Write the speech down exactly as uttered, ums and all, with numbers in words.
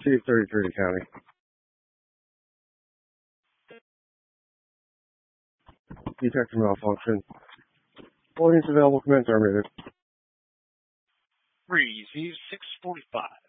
Chief, thirty-three County. Detector malfunction. Holdings available, commence armated. Three Z six forty-five.